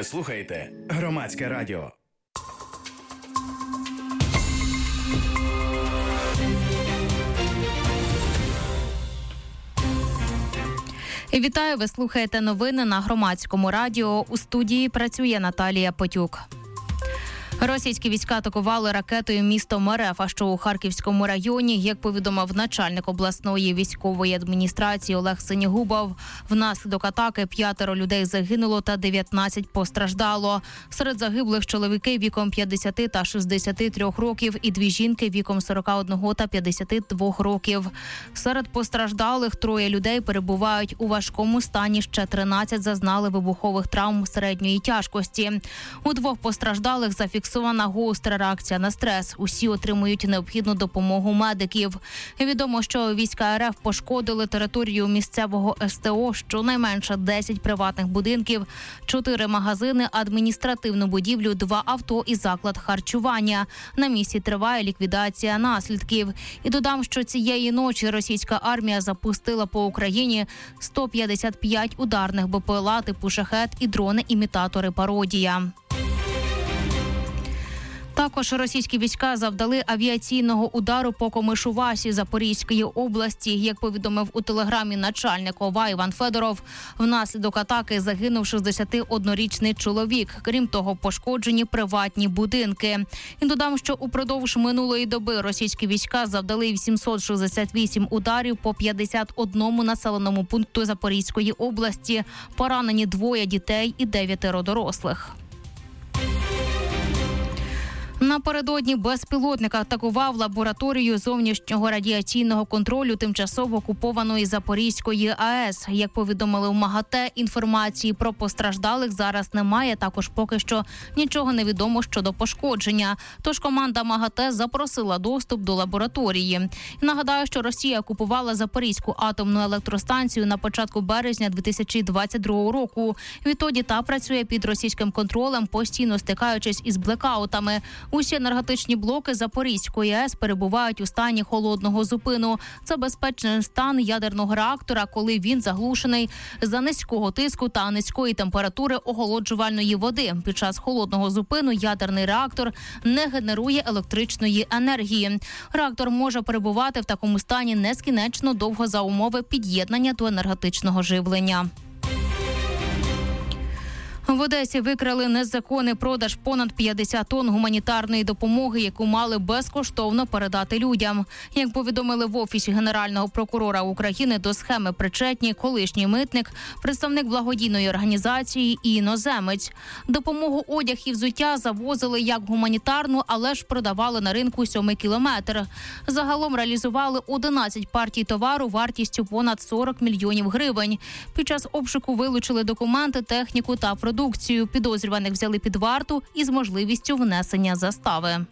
Ви слухаєте Громадське радіо. Вітаю, ви слухаєте новини на Громадському радіо. У студії працює Наталія Потюк. Російські війська атакували ракетою місто Мерефа, що у Харківському районі. Як повідомив начальник обласної військової адміністрації Олег Синігубов, внаслідок атаки 5 людей загинуло та 19 постраждало. Серед загиблих чоловіки віком 50 та 63 років і 2 жінки віком 41 та 52 років. Серед постраждалих 3 людей перебувають у важкому стані, ще 13 зазнали вибухових травм середньої тяжкості. У 2 постраждалих зафіксована гостра реакція на стрес. Усі отримують необхідну допомогу медиків. Відомо, що війська РФ пошкодили територію місцевого СТО, щонайменше 10 приватних будинків, 4 магазини, адміністративну будівлю, 2 авто і заклад харчування. На місці триває ліквідація наслідків. І додам, що цієї ночі російська армія запустила по Україні 155 ударних БПЛА типу «Шахед» і дрони-імітатори «Пародія». Також російські війська завдали авіаційного удару по Комишувасі Запорізької області. Як повідомив у телеграмі начальник ОВА Іван Федоров, внаслідок атаки загинув 61-річний чоловік. Крім того, пошкоджені приватні будинки. І додам, що упродовж минулої доби російські війська завдали 768 ударів по 51 населеному пункту Запорізької області. Поранені 2 дітей і 9 дорослих. Напередодні безпілотник атакував лабораторію зовнішнього радіаційного контролю тимчасово окупованої Запорізької АЕС. Як повідомили в МАГАТЕ, інформації про постраждалих зараз немає. Також поки що нічого не відомо щодо пошкодження. Тож команда МАГАТЕ запросила доступ до лабораторії. Нагадаю, що Росія окупувала Запорізьку атомну електростанцію на початку березня 2022 року. Відтоді та працює під російським контролем, постійно стикаючись із блекаутами. Усі енергетичні блоки Запорізької АЕС перебувають у стані холодного зупину. Це безпечний стан ядерного реактора, коли він заглушений за низького тиску та низької температури охолоджувальної води. Під час холодного зупину ядерний реактор не генерує електричної енергії. Реактор може перебувати в такому стані нескінченно довго за умови під'єднання до енергетичного живлення. В Одесі викрили незаконний продаж понад 50 тонн гуманітарної допомоги, яку мали безкоштовно передати людям. Як повідомили в Офісі Генерального прокурора України, до схеми причетні колишній митник, представник благодійної організації і іноземець. Допомогу, одяг і взуття завозили як гуманітарну, але ж продавали на ринку 7 кілометр. Загалом реалізували 11 партій товару вартістю понад 40 мільйонів гривень. Під час обшуку вилучили документи, техніку та продукцію. Підозрюваних взяли під варту із можливістю внесення застави.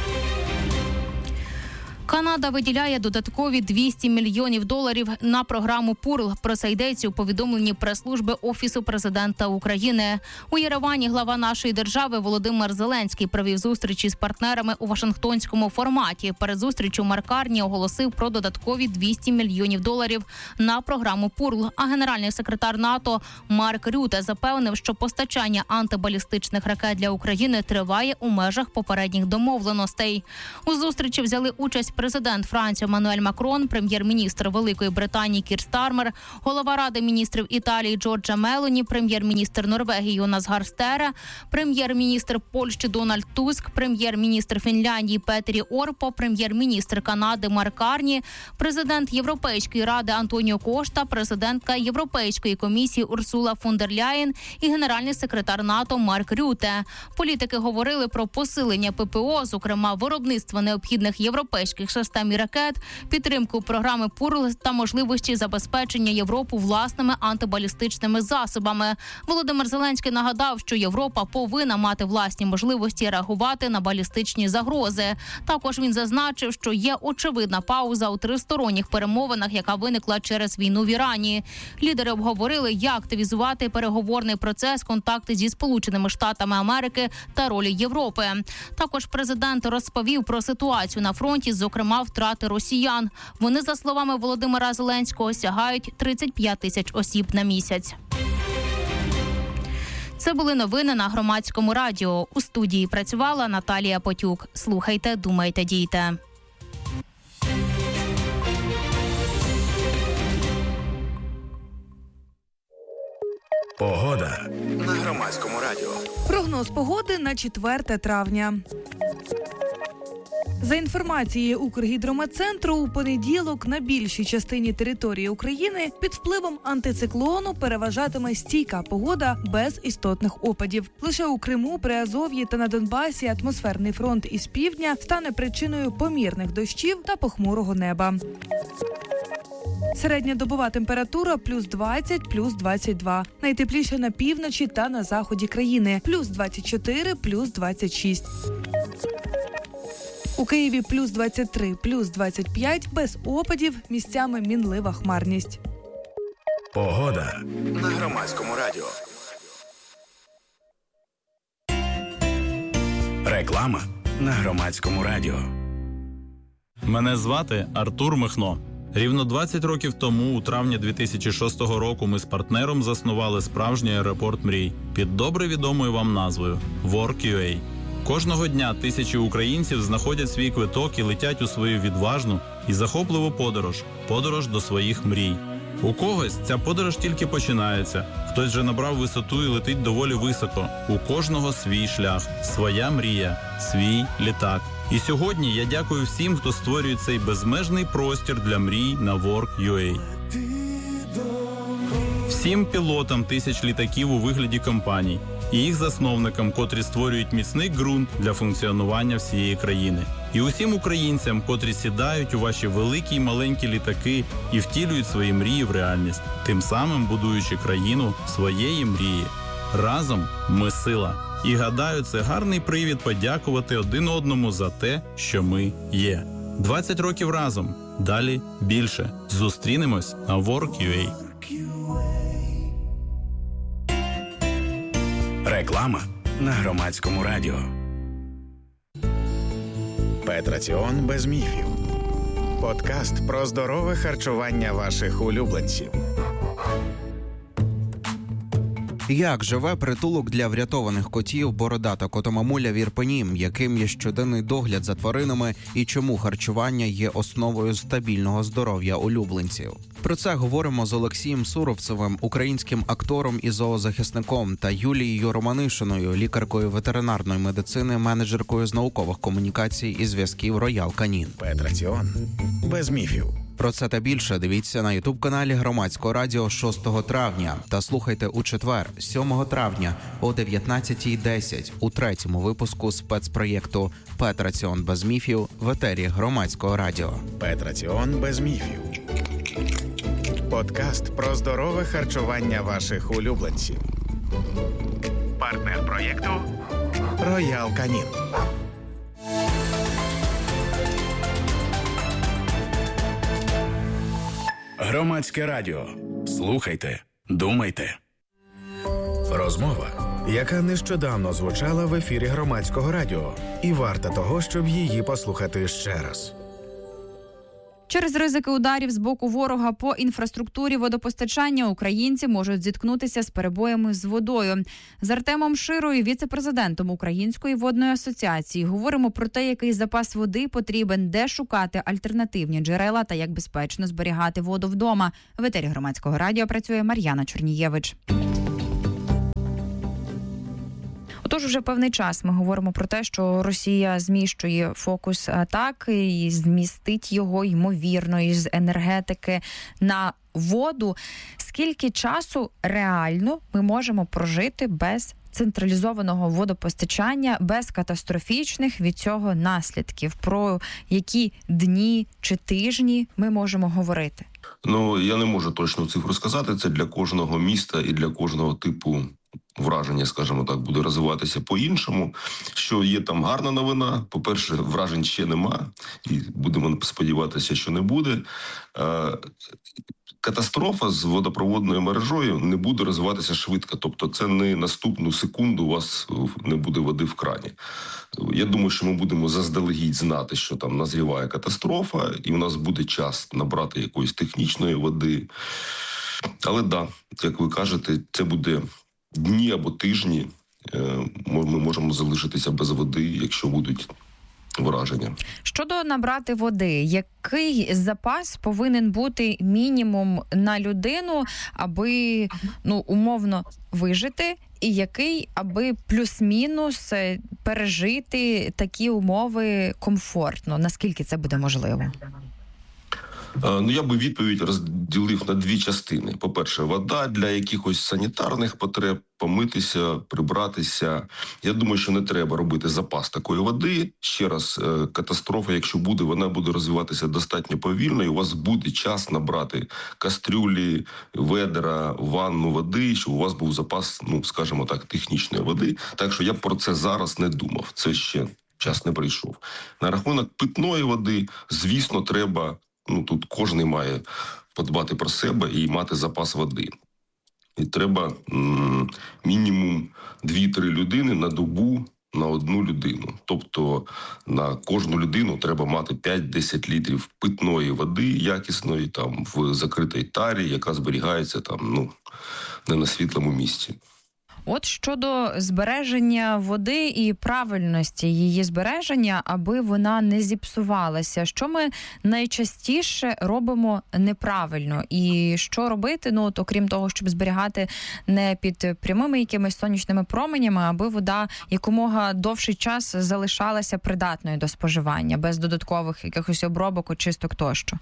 Канада виділяє додаткові $200 мільйонів на програму ПУРЛ. Про це йдеться у повідомленні прес-служби Офісу президента України. У Єревані глава нашої держави Володимир Зеленський провів зустрічі з партнерами у Вашингтонському форматі. Перед зустрічю Марк Карні оголосив про додаткові $200 мільйонів на програму ПУРЛ. А генеральний секретар НАТО Марк Рюте запевнив, що постачання антибалістичних ракет для України триває у межах попередніх домовленостей. У зустрічі взяли участь президент Франції Еммануель Макрон, прем'єр-міністр Великої Британії Кір Стармер, голова Ради міністрів Італії Джорджа Мелоні, прем'єр-міністр Норвегії Йонас Гар Стере, прем'єр-міністр Польщі Дональд Туск, прем'єр-міністр Фінляндії Петері Орпо, прем'єр-міністр Канади Марк Карні, президент Європейської ради Антоніо Кошта, президентка Європейської комісії Урсула фон дер Ляєн і генеральний секретар НАТО Марк Рюте. Політики говорили про посилення ППО, зокрема виробництво необхідних європейських систем і ракет, підтримку програми ПУРЛ та можливості забезпечення Європу власними антибалістичними засобами. Володимир Зеленський нагадав, що Європа повинна мати власні можливості реагувати на балістичні загрози. Також він зазначив, що є очевидна пауза у тристоронніх перемовинах, яка виникла через війну в Ірані. Лідери обговорили, як активізувати переговорний процес, контакти зі Сполученими Штатами Америки та ролі Європи. Також президент розповів про ситуацію на фронті, зокрема втрати росіян. Вони, за словами Володимира Зеленського, сягають 35 тисяч осіб на місяць. Це були новини на Громадському радіо. У студії працювала Наталія Потюк. Слухайте, думайте, дійте. Погода на Громадському радіо. Прогноз погоди на 4 травня. За інформацією Укргідрометцентру, у понеділок на більшій частині території України під впливом антициклону переважатиме стійка погода без істотних опадів. Лише у Криму, Приазов'ї та на Донбасі атмосферний фронт із півдня стане причиною помірних дощів та похмурого неба. Середньодобова температура плюс 20, плюс 22. Найтепліше на півночі та на заході країни. Плюс 24, плюс 26. У Києві плюс 23, плюс 25, без опадів, місцями мінлива хмарність. Погода на Громадському радіо. Реклама на Громадському радіо. Мене звати Артур Михно. Рівно 20 років тому, у травні 2006 року, ми з партнером заснували справжній аеропорт мрій під добре відомою вам назвою Work.ua. Кожного дня тисячі українців знаходять свій квиток і летять у свою відважну і захопливу подорож до своїх мрій. У когось ця подорож тільки починається, хтось вже набрав висоту і летить доволі високо. У кожного свій шлях, своя мрія, свій літак. І сьогодні я дякую всім, хто створює цей безмежний простір для мрій на Work.ua. Всім пілотам тисяч літаків у вигляді компаній і їх засновникам, котрі створюють міцний ґрунт для функціонування всієї країни. І усім українцям, котрі сідають у ваші великі й маленькі літаки і втілюють свої мрії в реальність, тим самим будуючи країну своєї мрії. Разом ми сила. І гадаю, це гарний привід подякувати один одному за те, що ми є. 20 років разом. Далі більше. Зустрінемось на Work.ua. Реклама на Громадському радіо. Петраціон без міфів. Подкаст про здорове харчування ваших улюбленців. Як живе притулок для врятованих котів «Бородата котомамуля» в Ірпені, яким є щоденний догляд за тваринами і чому харчування є основою стабільного здоров'я улюбленців. Про це говоримо з Олексієм Суровцевим, українським актором і зоозахисником, та Юлією Романишиною, лікаркою ветеринарної медицини, менеджеркою з наукових комунікацій і зв'язків «Роял Канін». Петраціон без міфів. Про це та більше дивіться на ютуб-каналі Громадського радіо 6 травня та слухайте у четвер, 7 травня о 19:10 у третьому випуску спецпроєкту «Петраціон без міфів» в етері Громадського радіо. Петраціон без міфів. Подкаст про здорове харчування ваших улюбленців. Партнер проєкту «Роял Канін». Громадське радіо. Слухайте, думайте. Розмова, яка нещодавно звучала в ефірі Громадського радіо, і варта того, щоб її послухати ще раз. Через ризики ударів з боку ворога по інфраструктурі водопостачання українці можуть зіткнутися з перебоями з водою. З Артемом Широю, віце-президентом Української водної асоціації, говоримо про те, який запас води потрібен, де шукати альтернативні джерела та як безпечно зберігати воду вдома. В етері Громадського радіо працює Мар'яна Чорнієвич. Отож, вже певний час ми говоримо про те, що Росія зміщує фокус атаки і змістить його, ймовірно, із енергетики на воду. Скільки часу реально ми можемо прожити без централізованого водопостачання, без катастрофічних від цього наслідків? Про які дні чи тижні ми можемо говорити? Я не можу точну цифру сказати. Це для кожного міста і для кожного типу враження, скажімо так, буде розвиватися по-іншому. Що є там гарна новина. По-перше, вражень ще нема. І будемо сподіватися, що не буде. Катастрофа з водопроводною мережою не буде розвиватися швидко. Тобто це не наступну секунду у вас не буде води в крані. Я думаю, що ми будемо заздалегідь знати, що там назріває катастрофа, і у нас буде час набрати якоїсь технічної води. Але як ви кажете, це буде дні або тижні ми можемо залишитися без води, якщо будуть враження. Щодо набрати води, який запас повинен бути мінімум на людину, аби, умовно, вижити, і який, аби плюс-мінус пережити такі умови комфортно? Наскільки це буде можливо? Я би відповідь розділив на дві частини. По-перше, вода для якихось санітарних потреб, помитися, прибратися. Я думаю, що не треба робити запас такої води. Ще раз, катастрофа, якщо буде, вона буде розвиватися достатньо повільно, і у вас буде час набрати кастрюлі, ведра, ванну води, щоб у вас був запас, скажімо так, технічної води. Так що я про це зараз не думав. Це ще час не прийшов. На рахунок питної води, звісно, треба... тут кожен має подбати про себе і мати запас води. І треба мінімум 2-3 людини на добу на одну людину. Тобто на кожну людину треба мати 5-10 літрів питної води якісної, там в закритій тарі, яка зберігається там, не на світлому місці. От щодо збереження води і правильності її збереження, аби вона не зіпсувалася, що ми найчастіше робимо неправильно? І що робити, окрім того, щоб зберігати не під прямими якимись сонячними променями, аби вода якомога довший час залишалася придатною до споживання, без додаткових якихось обробок, очисток тощо?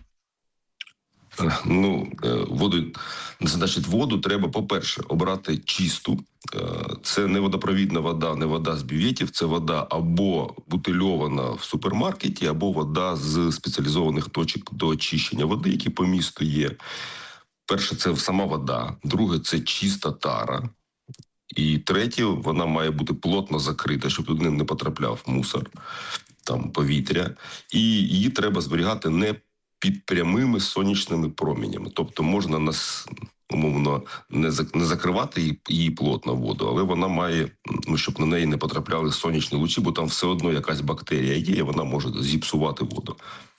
Воду треба, по-перше, обрати чисту. Це не водопровідна вода, не вода з бюветів, це вода або бутильована в супермаркеті, або вода з спеціалізованих точок до очищення води, які по місту є. Перше, це сама вода. Друге, це чиста тара. І третє, вона має бути плотно закрита, щоб туди не потрапляв мусор, там повітря. І її треба зберігати не під прямими сонячними променями. Тобто можна умовно не закривати її плотно воду, але вона має, щоб на неї не потрапляли сонячні лучі, бо там все одно якась бактерія є, і вона може зіпсувати воду.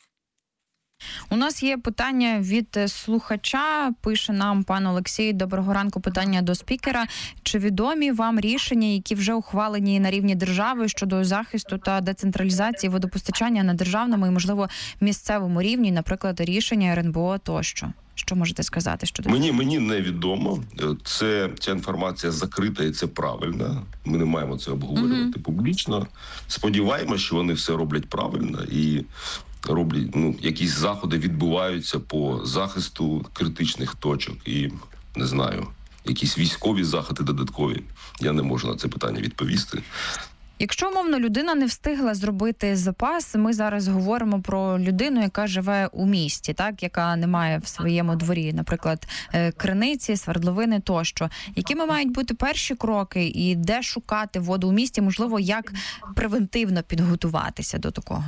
У нас є питання від слухача, пише нам пан Олексій. Доброго ранку, питання до спікера. Чи відомі вам рішення, які вже ухвалені на рівні держави щодо захисту та децентралізації водопостачання на державному і, можливо, місцевому рівні, наприклад, рішення РНБО тощо? Що можете сказати щодо цього? Мені невідомо. Ця інформація закрита і це правильно. Ми не маємо це обговорювати публічно. Сподіваємося, що вони все роблять правильно і роблять, якісь заходи відбуваються по захисту критичних точок і, не знаю, якісь військові заходи додаткові. Я не можу на це питання відповісти. Якщо, умовно, людина не встигла зробити запас, ми зараз говоримо про людину, яка живе у місті, так, яка не має в своєму дворі, наприклад, криниці, свердловини тощо. Якими мають бути перші кроки і де шукати воду у місті, можливо, як превентивно підготуватися до такого?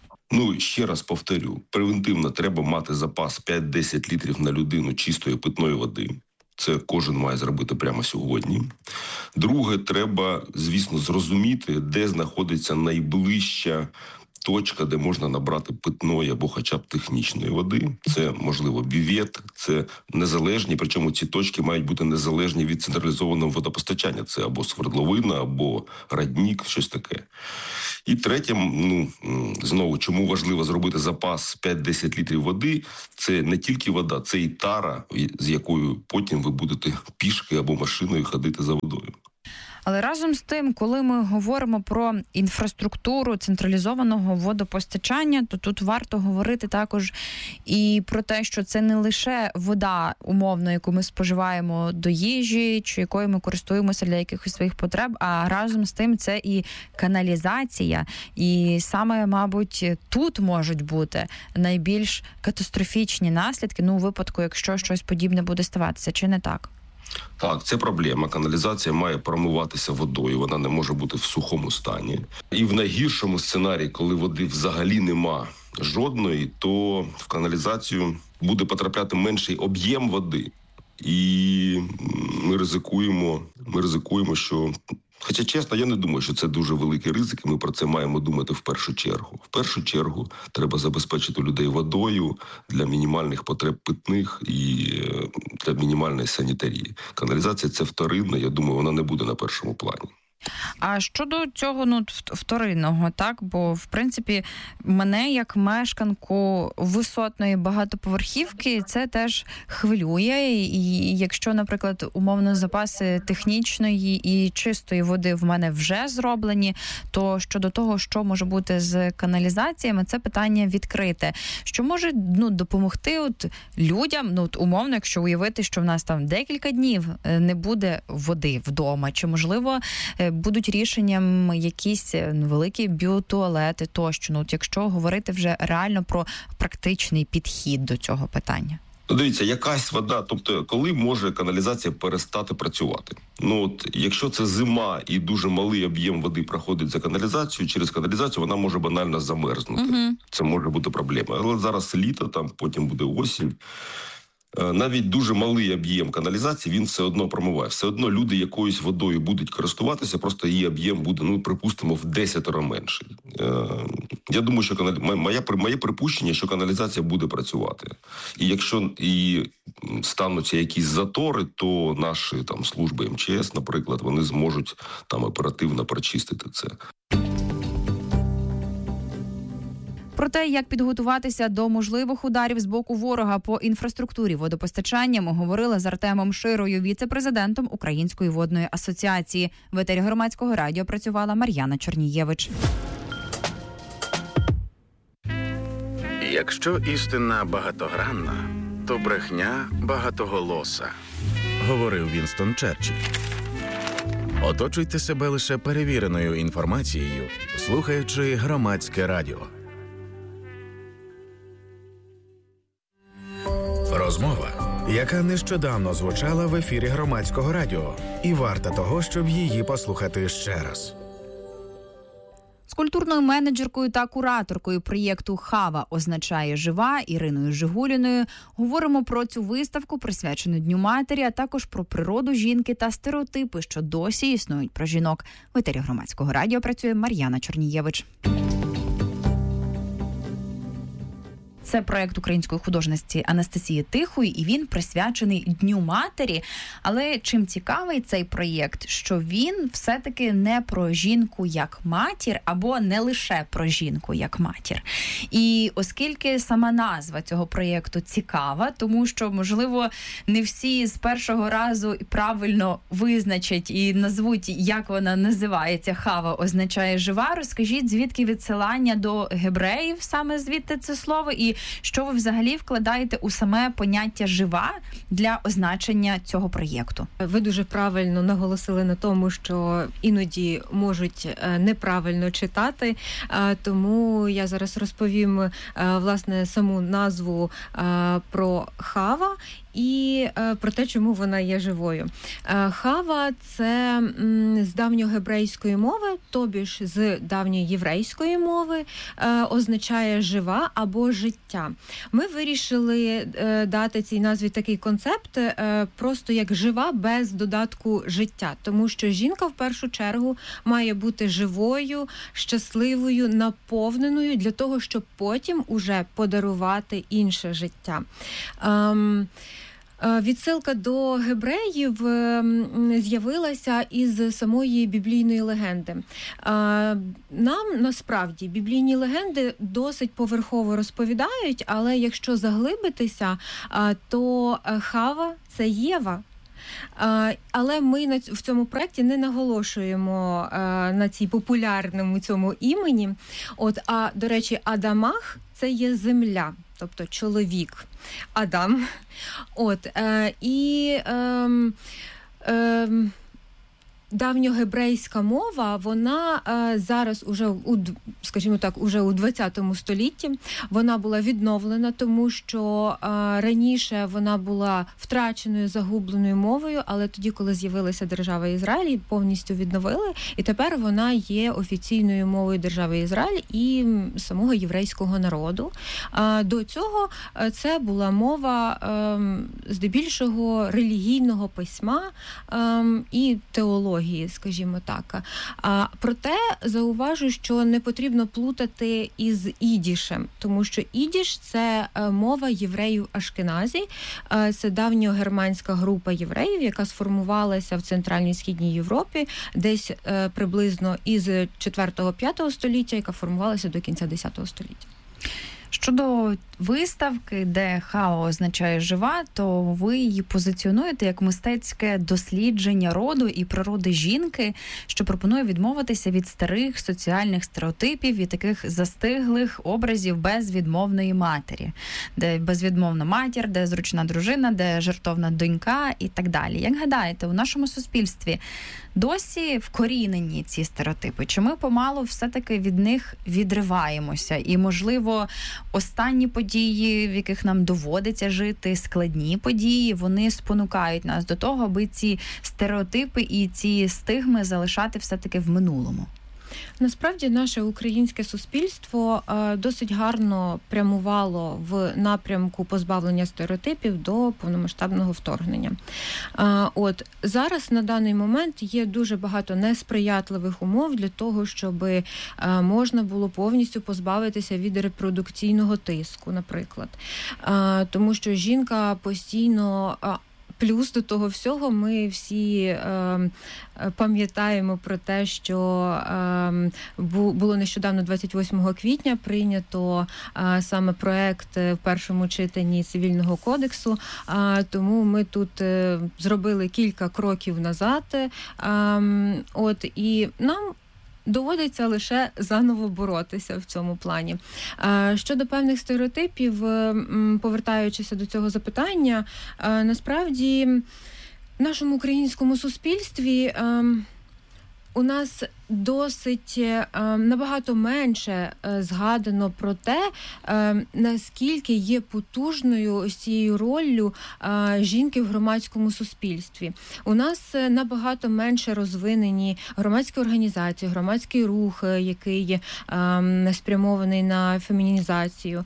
Ще раз повторю, превентивно треба мати запас 5-10 літрів на людину чистої питної води. Це кожен має зробити прямо сьогодні. Друге, треба, звісно, зрозуміти, де знаходиться найближча точка, де можна набрати питної або хоча б технічної води. Це, можливо, бювет, це незалежні, причому ці точки мають бути незалежні від централізованого водопостачання. Це або свердловина, або родник, щось таке. І третє, знову, чому важливо зробити запас 5-10 літрів води, це не тільки вода, це і тара, з якою потім ви будете пішки або машиною ходити за водою. Але разом з тим, коли ми говоримо про інфраструктуру централізованого водопостачання, то тут варто говорити також і про те, що це не лише вода, умовно, яку ми споживаємо до їжі, чи якою ми користуємося для якихось своїх потреб, а разом з тим це і каналізація. І саме, мабуть, тут можуть бути найбільш катастрофічні наслідки, у випадку, якщо щось подібне буде ставатися, чи не так? Так, це проблема. Каналізація має промиватися водою, вона не може бути в сухому стані. І в найгіршому сценарії, коли води взагалі нема жодної, то в каналізацію буде потрапляти менший об'єм води. І ми ризикуємо, що Хоча, чесно, я не думаю, що це дуже великий ризик, і ми про це маємо думати в першу чергу. В першу чергу треба забезпечити людей водою для мінімальних потреб питних і для мінімальної санітарії. Каналізація – це вторинна, я думаю, вона не буде на першому плані. А щодо цього вторинного, так? Бо, в принципі, мене, як мешканку висотної багатоповерхівки, це теж хвилює. І якщо, наприклад, умовно запаси технічної і чистої води в мене вже зроблені, то щодо того, що може бути з каналізаціями, це питання відкрите. Що може допомогти людям, умовно, якщо уявити, що в нас там декілька днів не буде води вдома, чи, можливо, будуть рішенням якісь великі біотуалети тощо. Якщо говорити вже реально про практичний підхід до цього питання. Дивіться, якась вода, тобто коли може каналізація перестати працювати? Якщо це зима і дуже малий об'єм води проходить за каналізацію, через каналізацію вона може банально замерзнути. Угу. Це може бути проблема. Але зараз літо, потім буде осінь. Навіть дуже малий об'єм каналізації, він все одно промиває. Все одно люди якоюсь водою будуть користуватися, просто її об'єм буде, припустимо, в 10 менший. Я думаю, що моє припущення, що каналізація буде працювати. І якщо стануться якісь затори, то наші служби МЧС, наприклад, вони зможуть оперативно прочистити це. Про те, як підготуватися до можливих ударів з боку ворога по інфраструктурі водопостачання, ми говорили з Артемом Широю, віце-президентом Української водної асоціації. В етері Громадського радіо працювала Мар'яна Чорнієвич. Якщо істина багатогранна, то брехня багатоголоса, говорив Вінстон Черчилль. Оточуйте себе лише перевіреною інформацією, слухаючи Громадське радіо. Розмова, яка нещодавно звучала в ефірі Громадського радіо, і варта того, щоб її послухати ще раз. З культурною менеджеркою та кураторкою проєкту «Хава означає жива» Іриною Жигуліною говоримо про цю виставку, присвячену Дню матері, а також про природу жінки та стереотипи, що досі існують про жінок. В етері Громадського радіо працює Мар'яна Чорнієвич. Це проєкт української художниці Анастасії Тихої, і він присвячений Дню матері. Але чим цікавий цей проєкт, що він все-таки не про жінку як матір, або не лише про жінку як матір. І оскільки сама назва цього проєкту цікава, тому що, можливо, не всі з першого разу правильно визначать і назвуть, як вона називається, «Хава означає жива», розкажіть, звідки відсилання до гебреїв, саме звідти це слово, і що ви взагалі вкладаєте у саме поняття «жива» для означення цього проєкту? Ви дуже правильно наголосили на тому, що іноді можуть неправильно читати, тому я зараз розповім, власне, саму назву про «Хава» і про те, чому вона є живою. Хава – це з давньогебрейської мови, тобі ж з давньої єврейської мови, означає «жива» або «життя». Ми вирішили дати цій назві такий концепт просто як «жива» без додатку «життя», тому що жінка в першу чергу має бути живою, щасливою, наповненою для того, щоб потім уже подарувати інше життя. Відсилка до гебреїв з'явилася із самої біблійної легенди. Нам, насправді, біблійні легенди досить поверхово розповідають, але якщо заглибитися, то Хава – це Єва. Але ми в цьому проєкті не наголошуємо на цій популярному цьому імені. А, до речі, Адамах – це є земля, тобто чоловік. Адам. Давньогебрейська мова, вона зараз уже, скажімо так, уже у 20 столітті вона була відновлена, тому що раніше вона була втраченою, загубленою мовою, але тоді, коли з'явилася держава Ізраїль, її повністю відновили, і тепер вона є офіційною мовою держави Ізраїль і самого єврейського народу. До цього це була мова здебільшого релігійного письма і теології. термінології, скажімо так. Проте зауважу, що не потрібно плутати із ідішем, тому що ідіш – це мова євреїв Ашкеназі, це давньогерманська група євреїв, яка сформувалася в Центральній Східній Європі десь приблизно із 4-5 століття, яка формувалася до кінця 10 століття. Щодо виставки, де хао означає жива, то ви її позиціонуєте як мистецьке дослідження роду і природи жінки, що пропонує відмовитися від старих соціальних стереотипів і таких застиглих образів безвідмовної матері. Де безвідмовна матір, де зручна дружина, де жертовна донька і так далі. Як гадаєте, у нашому суспільстві досі вкорінені ці стереотипи? Чи ми помалу все-таки від них відриваємося? І, можливо, останні події, в яких нам доводиться жити, складні події, вони спонукають нас до того, аби ці стереотипи і ці стигми залишати все-таки в минулому? Насправді, наше українське суспільство досить гарно прямувало в напрямку позбавлення стереотипів до повномасштабного вторгнення. Зараз на даний момент є дуже багато несприятливих умов для того, щоб можна було повністю позбавитися від репродукційного тиску, наприклад. Тому що жінка постійно... Плюс до того всього ми всі пам'ятаємо про те, що було нещодавно 28 квітня прийнято саме проект в першому читанні Цивільного кодексу, тому ми тут зробили кілька кроків назад, і нам доводиться лише заново боротися в цьому плані. Щодо певних стереотипів, повертаючися до цього запитання, насправді в нашому українському суспільстві у нас досить набагато менше згадано про те, наскільки є потужною ось цією роллю жінки в громадському суспільстві. У нас набагато менше розвинені громадські організації, громадський рух, який спрямований на фемінізацію.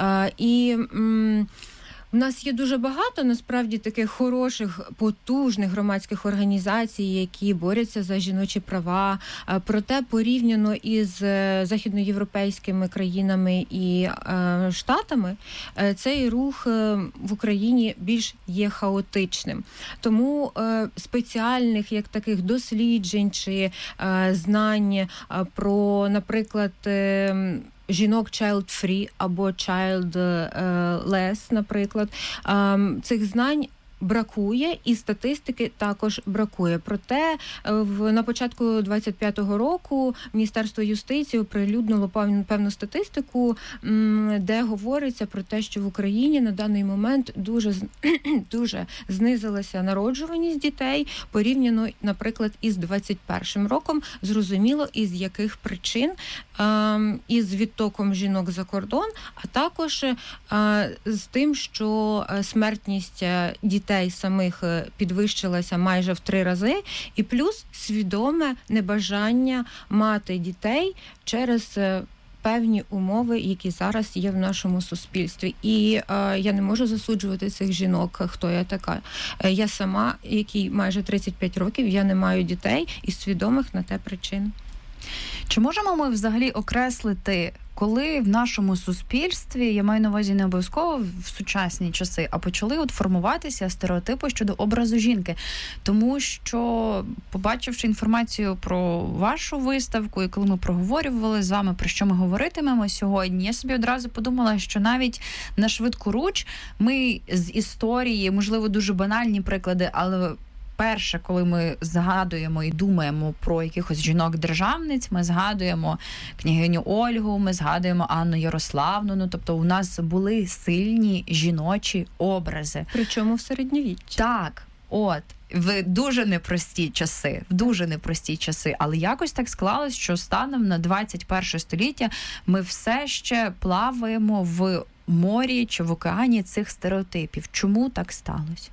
У нас є дуже багато, насправді, таких хороших, потужних громадських організацій, які борються за жіночі права. Проте, порівняно із західноєвропейськими країнами і Штатами, цей рух в Україні більш є хаотичним. Тому спеціальних, як таких досліджень чи знань про, наприклад, жінок child-free або child-less, наприклад, цих знань бракує, і статистики також бракує. Проте на початку 25-го року Міністерство юстиції оприлюднило певну статистику, де говориться про те, що в Україні на даний момент дуже знизилася народжуваність дітей порівняно, наприклад, із 21-м роком. Зрозуміло, із яких причин, із відтоком жінок за кордон, а також з тим, що смертність дітей самих підвищилася майже в 3 рази, і плюс свідоме небажання мати дітей через певні умови, які зараз є в нашому суспільстві. І я не можу засуджувати цих жінок, хто я така. Я сама, якій майже 35 років, я не маю дітей із свідомих на те причин. Чи можемо ми взагалі окреслити, коли в нашому суспільстві, я маю на увазі не обов'язково в сучасні часи, а почали формуватися стереотипи щодо образу жінки? Тому що, побачивши інформацію про вашу виставку, і коли ми проговорювали з вами, про що ми говоритимемо сьогодні, я собі одразу подумала, що навіть на швидкоруч ми з історії, можливо, дуже банальні приклади, але перше, коли ми згадуємо і думаємо про якихось жінок-державниць, ми згадуємо княгиню Ольгу, ми згадуємо Анну Ярославну, тобто у нас були сильні жіночі образи. Причому в середньовіччі. Так, в дуже непрості часи, але якось так склалось, що станом на 21 століття ми все ще плаваємо в морі чи в океані цих стереотипів. Чому так сталося?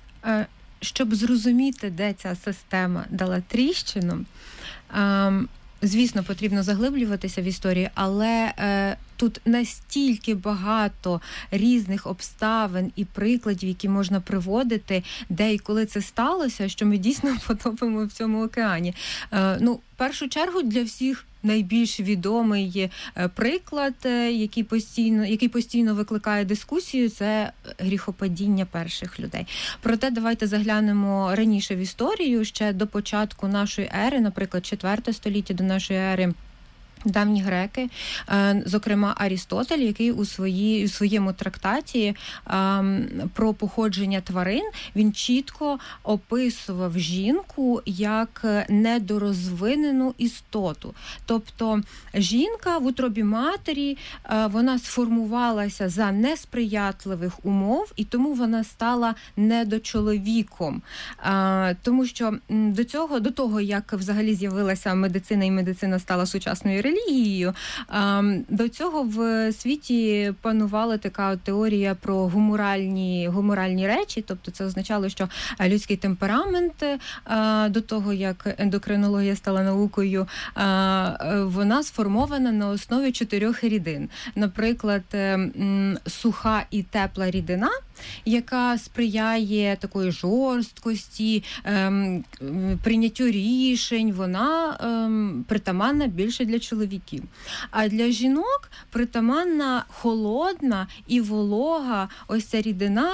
Щоб зрозуміти, де ця система дала тріщину, Звісно, потрібно заглиблюватися в історії, але тут настільки багато різних обставин і прикладів, які можна приводити, де і коли це сталося, що ми дійсно потопимо в цьому океані. В першу чергу для всіх найбільш відомий приклад, який постійно викликає дискусію, це гріхопадіння перших людей. Проте давайте заглянемо раніше в історію, ще до початку нашої ери, наприклад, 4 століття до нашої ери. Давні греки, зокрема Арістотель, який у своєму трактаті про походження тварин, він чітко описував жінку як недорозвинену істоту. Тобто жінка в утробі матері, вона сформувалася за несприятливих умов, і тому вона стала недочоловіком. Тому що до того, як взагалі з'явилася медицина, і медицина стала сучасною релігією, до цього в світі панувала така теорія про гуморальні речі, тобто це означало, що людський темперамент, до того, як ендокринологія стала наукою, вона сформована на основі 4 рідин. Наприклад, суха і тепла рідина, яка сприяє такої жорсткості, прийняттю рішень, вона притаманна більше для чоловіків. А для жінок притаманна холодна і волога ось ця рідина,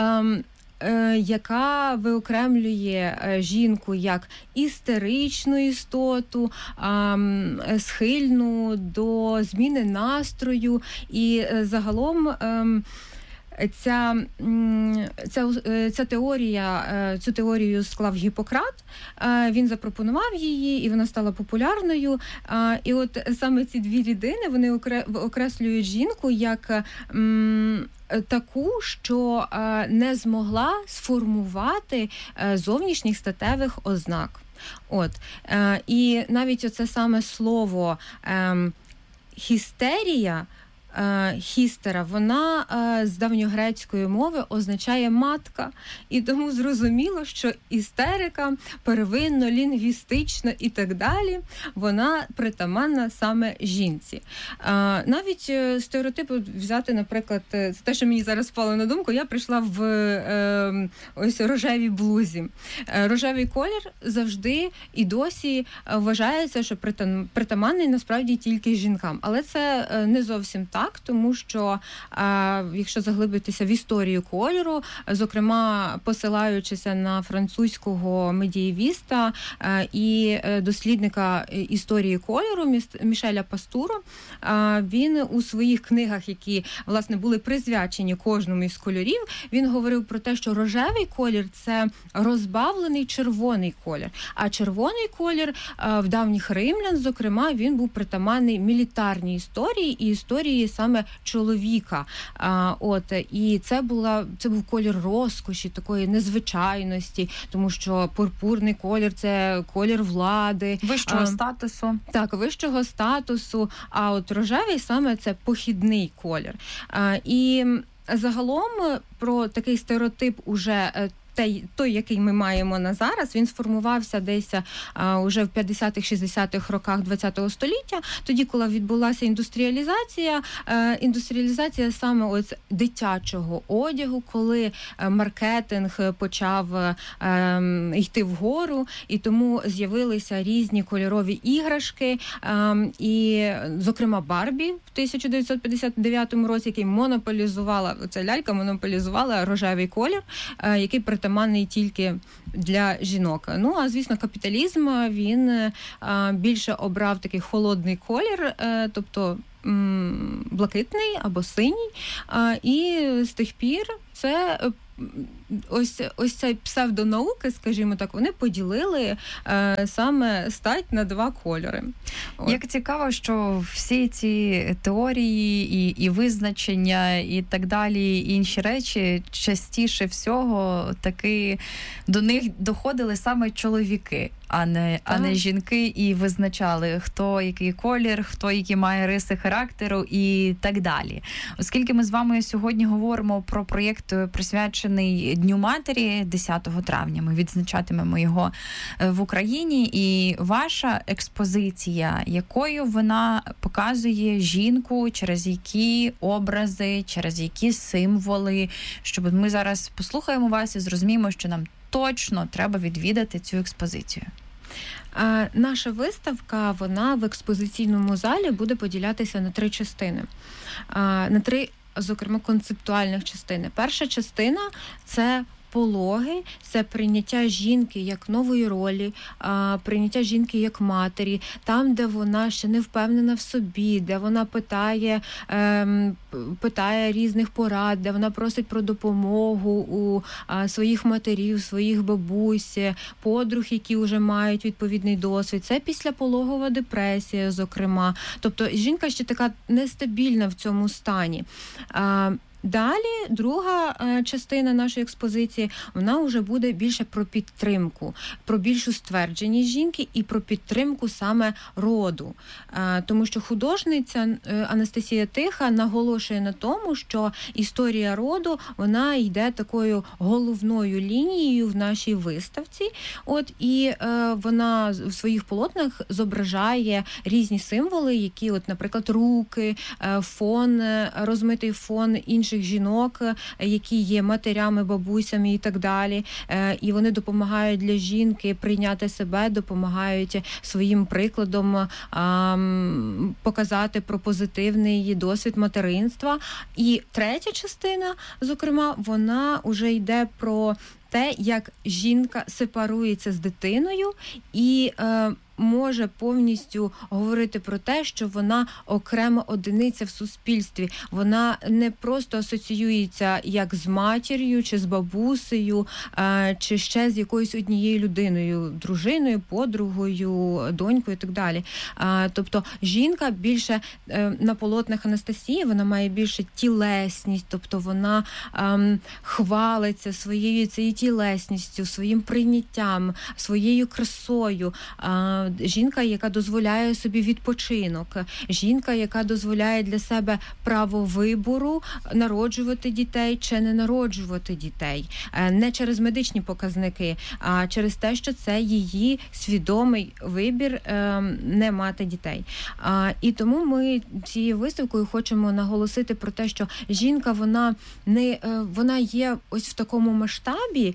яка виокремлює жінку як істеричну істоту, схильну до зміни настрою, і загалом цю теорію склав Гіппократ, він запропонував її, і вона стала популярною. І от саме ці 2 рідини, вони окреслюють жінку як таку, що не змогла сформувати зовнішніх статевих ознак. І навіть оце саме слово «хістерія», хістера, вона з давньогрецької мови означає матка, і тому зрозуміло, що істерика первинно, лінгвістично і так далі, вона притаманна саме жінці. Навіть стереотипи взяти, наприклад, це те, що мені зараз впало на думку, я прийшла в ось рожевій блузі. Рожевий колір завжди і досі вважається, що притаманний насправді тільки жінкам, але це не зовсім так, тому що, якщо заглибитися в історію кольору, зокрема, посилаючися на французького медієвіста і дослідника історії кольору Мішеля Пастуро, він у своїх книгах, які, власне, були присвячені кожному із кольорів, він говорив про те, що рожевий колір – це розбавлений червоний колір. А червоний колір в давніх римлян, зокрема, він був притаманний мілітарній історії і історії саме чоловіка. І це був колір розкоші, такої незвичайності, тому що пурпурний колір – це колір влади. Вищого статусу. Так, вищого статусу. А от рожевий саме це похідний колір. І загалом про такий стереотип уже той, який ми маємо на зараз, він сформувався десь уже в 50-х-60-х роках ХХ століття, тоді, коли відбулася індустріалізація саме ось дитячого одягу, коли маркетинг почав йти вгору, і тому з'явилися різні кольорові іграшки, і, зокрема, Барбі в 1959 році, який ця лялька монополізувала рожевий колір, який притаманний тільки для жінок. А, звісно, капіталізм, він більше обрав такий холодний колір, тобто блакитний або синій, і з тих пір це ось цей псевдонауки, скажімо так, вони поділили саме стать на 2 кольори. Як цікаво, що всі ці теорії і визначення і так далі, і інші речі, частіше всього таки до них доходили саме чоловіки. а не жінки, і визначали, хто який колір, хто які має риси характеру і так далі. Оскільки ми з вами сьогодні говоримо про проєкт, присвячений Дню матері, 10 травня, ми відзначатимемо його в Україні, і ваша експозиція, якою вона показує жінку, через які образи, через які символи, щоб ми зараз послухаємо вас і зрозуміємо, що нам точно треба відвідати цю експозицію. Наша виставка, вона в експозиційному залі буде поділятися на 3 частини. На 3, зокрема, концептуальних частини. Перша частина – це пологи, це прийняття жінки як нової ролі, прийняття жінки як матері, там, де вона ще не впевнена в собі, де вона питає різних порад, де вона просить про допомогу у своїх матерів, своїх бабусь, подруг, які вже мають відповідний досвід. Це післяпологова депресія, зокрема. Тобто жінка ще така нестабільна в цьому стані. Далі, друга частина нашої експозиції, вона вже буде більше про підтримку, про більшу ствердженість жінки і про підтримку саме роду. Тому що художниця Анастасія Тиха наголошує на тому, що історія роду, вона йде такою головною лінією в нашій виставці. І вона в своїх полотнах зображає різні символи, які, наприклад, руки, фон, розмитий фон інших жінок, які є матерями, бабусями і так далі. І вони допомагають для жінки прийняти себе, допомагають своїм прикладом показати про позитивний досвід материнства. І третя частина, зокрема, вона вже йде про те, як жінка сепарується з дитиною і може повністю говорити про те, що вона окрема одиниця в суспільстві. Вона не просто асоціюється як з матір'ю, чи з бабусею, чи ще з якоюсь однією людиною, дружиною, подругою, донькою і так далі. Тобто жінка більше на полотнах Анастасії, вона має більше тілесність, тобто вона хвалиться своєю цією тілесністю, своїм прийняттям, своєю красою. Жінка, яка дозволяє собі відпочинок, жінка, яка дозволяє для себе право вибору народжувати дітей чи не народжувати дітей. Не через медичні показники, а через те, що це її свідомий вибір не мати дітей. І тому ми цією виставкою хочемо наголосити про те, що жінка, вона є ось в такому масштабі,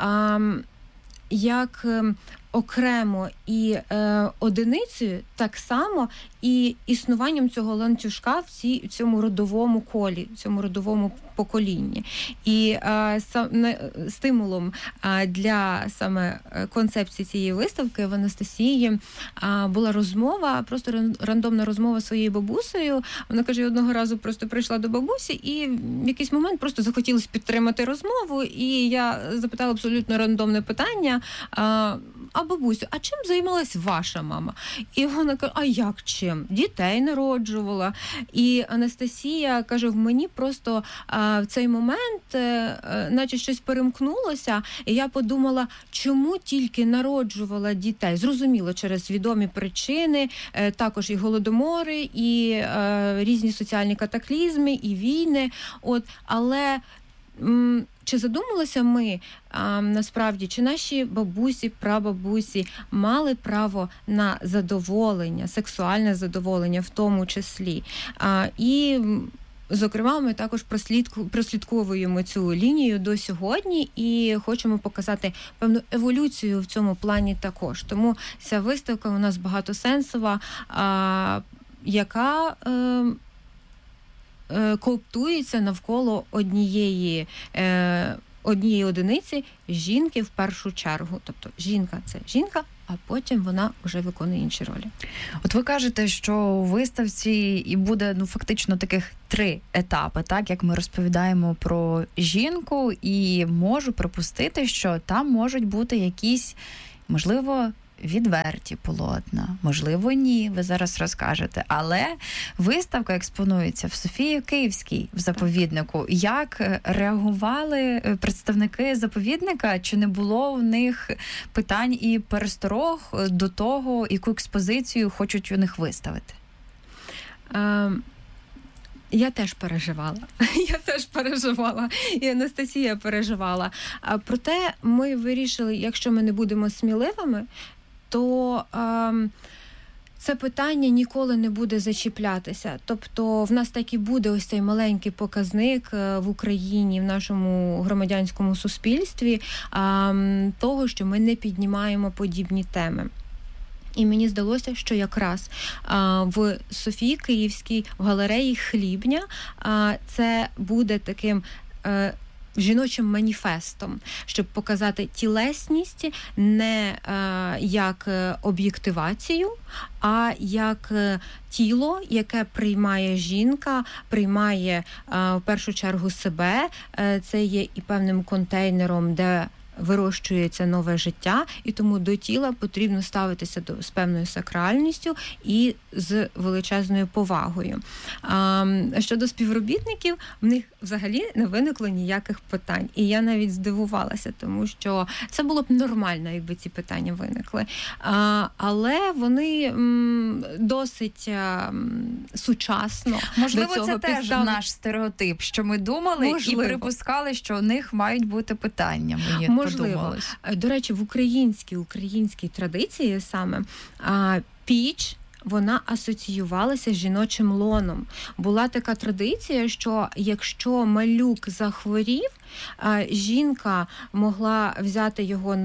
як окремо і одиницею, так само і існуванням цього ланцюжка в цьому родовому колі, в цьому родовому поколінні. І стимулом для саме концепції цієї виставки в Анастасії була розмова, просто рандомна розмова зі своєю бабусею. Вона каже, одного разу просто прийшла до бабусі і в якийсь момент просто захотілося підтримати розмову, і я запитала абсолютно рандомне питання: а бабусю, а чим займалась ваша мама? І вона каже, а як чим? Дітей народжувала. І Анастасія каже, в мені просто в цей момент наче щось перемкнулося, і я подумала, чому тільки народжувала дітей? Зрозуміло, через відомі причини, також і голодомори, і різні соціальні катаклізми, і війни. Але чи задумалися ми, насправді, чи наші бабусі, прабабусі мали право на задоволення, сексуальне задоволення в тому числі? І, зокрема, ми також прослідковуємо цю лінію до сьогодні і хочемо показати певну еволюцію в цьому плані також. Тому ця виставка у нас багатосенсова, яка коптується навколо однієї одиниці жінки в першу чергу. Тобто жінка – це жінка, а потім вона вже виконує інші ролі. От ви кажете, що у виставці і буде фактично таких 3 етапи, так, як ми розповідаємо про жінку, і можу припустити, що там можуть бути якісь, можливо, відверті полотна, можливо, ні, ви зараз розкажете. Але виставка експонується в Софії Київській, в заповіднику. Як реагували представники заповідника? Чи не було в них питань і пересторог до того, яку експозицію хочуть у них виставити? Я теж переживала. І Анастасія переживала. Проте ми вирішили, якщо ми не будемо сміливими, то це питання ніколи не буде зачіплятися. Тобто в нас так і буде ось цей маленький показник в Україні, в нашому громадянському суспільстві, того, що ми не піднімаємо подібні теми. І мені здалося, що якраз в Софії Київській, в галереї Хлібня, це буде таким жіночим маніфестом, щоб показати тілесність не як об'єктивацію, а як тіло, яке приймає жінка, приймає в першу чергу себе. Це є і певним контейнером, де вирощується нове життя, і тому до тіла потрібно ставитися з певною сакральністю і з величезною повагою. Щодо співробітників, в них взагалі не виникло ніяких питань. І я навіть здивувалася, тому що це було б нормально, якби ці питання виникли. Але вони досить сучасно. Можливо, до цього це теж наш стереотип, що ми думали і припускали, що у них мають бути питання. Можливо. До речі, в українській традиції саме піч, вона асоціювалася з жіночим лоном. Була така традиція, що якщо малюк захворів, жінка могла взяти його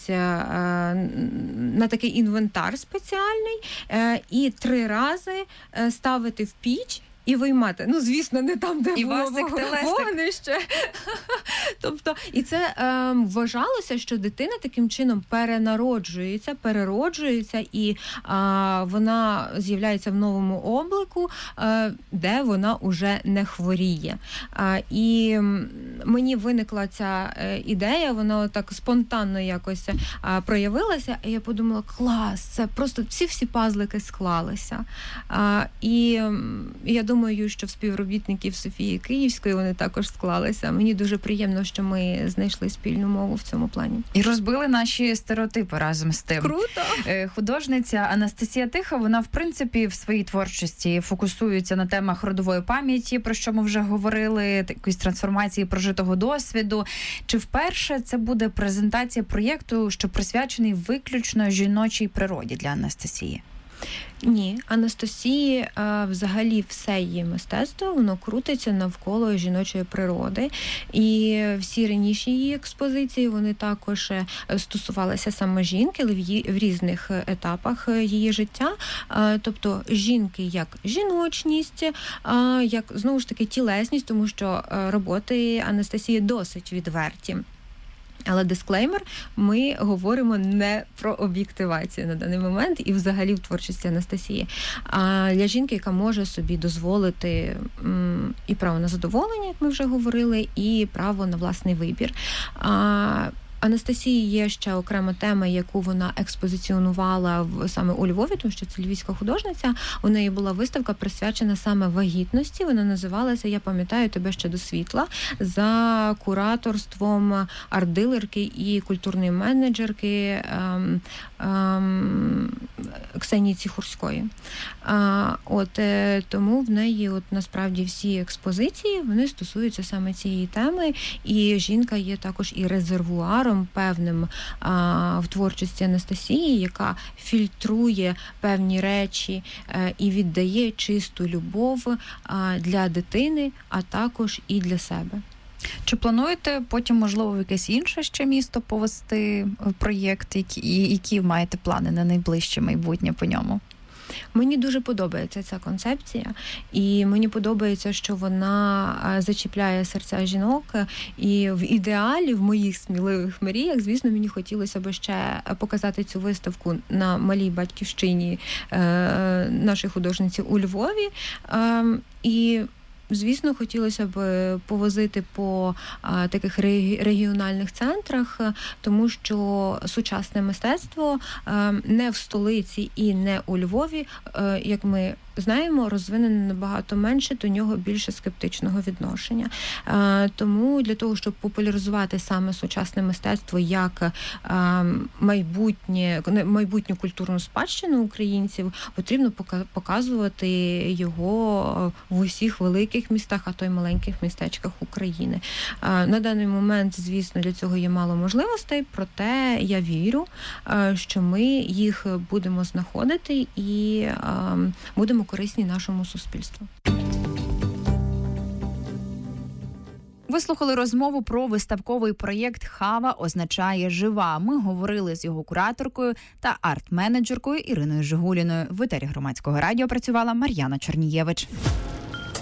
на такий інвентар спеціальний і 3 рази ставити в піч і виймати. Ну, звісно, не там, де було вогнище. Тобто, і це вважалося, що дитина таким чином перероджується, і вона з'являється в новому облику, де вона уже не хворіє. І мені виникла ця ідея, вона так спонтанно якось проявилася, і я подумала, клас, це просто всі пазлики склалися. І я думаю, що в співробітників Софії Київської вони також склалися. Мені дуже приємно, що ми знайшли спільну мову в цьому плані. І розбили наші стереотипи разом з тим. Круто! Художниця Анастасія Тиха, вона, в принципі, в своїй творчості фокусується на темах родової пам'яті, про що ми вже говорили, якоїсь трансформації прожитого досвіду. Чи вперше це буде презентація проєкту, що присвячений виключно жіночій природі для Анастасії? Ні, Анастасії взагалі все її мистецтво, воно крутиться навколо жіночої природи. І всі раніше її експозиції, вони також стосувалися саме жінки, але в різних етапах її життя. Тобто жінки як жіночність, як, знову ж таки, тілесність, тому що роботи Анастасії досить відверті. Але дисклеймер, ми говоримо не про об'єктивацію на даний момент і взагалі в творчості Анастасії. А для жінки, яка може собі дозволити і право на задоволення, як ми вже говорили, і право на власний вибір. Анастасії є ще окрема тема, яку вона експозиціонувала саме у Львові, тому що це львівська художниця. У неї була виставка присвячена саме вагітності. Вона називалася «Я пам'ятаю тебе ще до світла» за кураторством арт-дилерки і культурної менеджерки Ксенії Ціхурської. Тому в неї насправді всі експозиції, вони стосуються саме цієї теми, і жінка є також і резервуаром певним в творчості Анастасії, яка фільтрує певні речі і віддає чисту любов для дитини, а також і для себе. Чи плануєте потім, можливо, в якесь інше ще місто повести проєкт, які маєте плани на найближче майбутнє по ньому? Мені дуже подобається ця концепція, і мені подобається, що вона зачіпляє серця жінок, і в ідеалі, в моїх сміливих мріях, звісно, мені хотілося б ще показати цю виставку на малій батьківщині нашої художниці у Львові, і Звісно, хотілося б повозити по таких регіональних центрах, тому що сучасне мистецтво не в столиці і не у Львові, як ми знаємо, розвинене набагато менше, до нього більше скептичного відношення. Тому для того, щоб популяризувати саме сучасне мистецтво як майбутню культурну спадщину українців, потрібно показувати його в усіх великих містах, а то й маленьких містечках України. На даний момент, звісно, для цього є мало можливостей, проте я вірю, що ми їх будемо знаходити і будемо корисні нашому суспільству. Ви слухали розмову про виставковий проєкт «Хава означає жива». Ми говорили з його кураторкою та арт-менеджеркою Іриною Жигуліною. В етері Громадського радіо працювала Мар'яна Чернієвич.